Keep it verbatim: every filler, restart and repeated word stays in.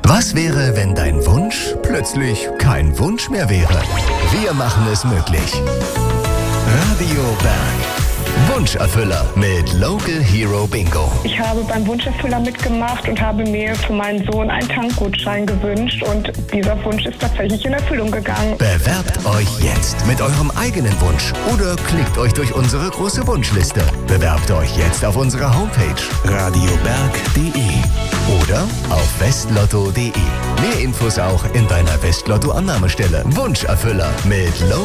Was wäre, wenn dein Wunsch plötzlich kein Wunsch mehr wäre? Wir machen es möglich. Radio Berg. Wunscherfüller mit Local Hero Bingo. Ich habe beim Wunscherfüller mitgemacht und habe mir für meinen Sohn einen Tankgutschein gewünscht und dieser Wunsch ist tatsächlich in Erfüllung gegangen. Bewerbt euch jetzt mit eurem eigenen Wunsch oder klickt euch durch unsere große Wunschliste. Bewerbt euch jetzt auf unserer Homepage radioberg punkt de oder auf westlotto punkt de. Mehr Infos auch in deiner Westlotto-Annahmestelle. Wunscherfüller mit Local